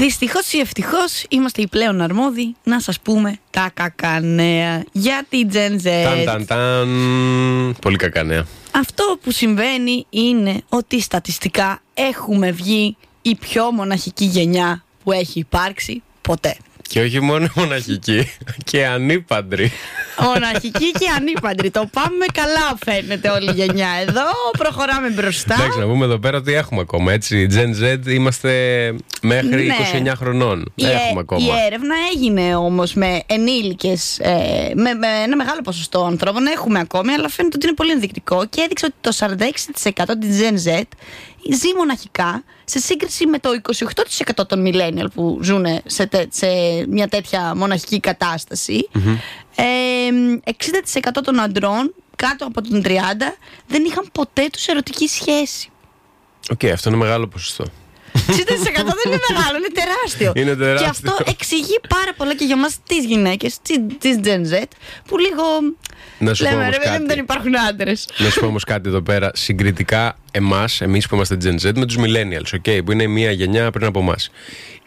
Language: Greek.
Δυστυχώς ή ευτυχώς είμαστε οι πλέον αρμόδιοι να σας πούμε τα κακά νέα για την Gen Z. Πολύ κακά νέα. Αυτό που συμβαίνει είναι ότι στατιστικά έχουμε βγει η πιο μοναχική γενιά που έχει υπάρξει ποτέ. Και όχι μόνο μοναχική, και ανήπαντρη. Μοναχική και ανήπαντρη. Το πάμε καλά, φαίνεται όλη η γενιά εδώ. Προχωράμε μπροστά. Εντάξει, να πούμε εδώ πέρα ότι έχουμε ακόμα, έτσι. Gen Z είμαστε μέχρι 29 χρονών. Έχουμε ακόμα. Η έρευνα έγινε όμως με ενήλικες, με ένα μεγάλο ποσοστό ανθρώπων. Έχουμε ακόμη, αλλά φαίνεται ότι είναι πολύ ενδεικτικό και έδειξε ότι το 46% της Gen Z ζει μοναχικά σε σύγκριση με το 28% των millennial που ζουν σε μια τέτοια μοναχική κατάσταση. 60% των αντρών κάτω από τον 30 δεν είχαν ποτέ τους ερωτική σχέση. Οκ, αυτό είναι μεγάλο ποσοστό. 60% δεν είναι μεγάλο, είναι τεράστιο. Είναι τεράστιο. Και αυτό εξηγεί πάρα πολλά και για μας τις γυναίκες της Gen Z που λίγο λέμε ρε δεν υπάρχουν άντρες. Να σου πω όμως κάτι εδώ πέρα. Συγκριτικά εμείς που είμαστε Gen Z με τους millennials, που είναι μια γενιά πριν από εμάς.